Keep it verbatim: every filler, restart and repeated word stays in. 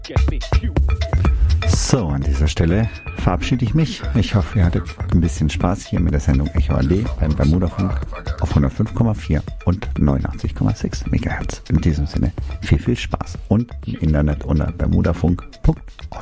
So, an dieser Stelle verabschiede ich mich. Ich hoffe, ihr hattet ein bisschen Spaß hier mit der Sendung Echo Allee beim Bermudafunk auf hundertfünf Komma vier und neunundachtzig Komma sechs Megahertz. In diesem Sinne viel, viel Spaß und im Internet unter bermudafunk punkt org.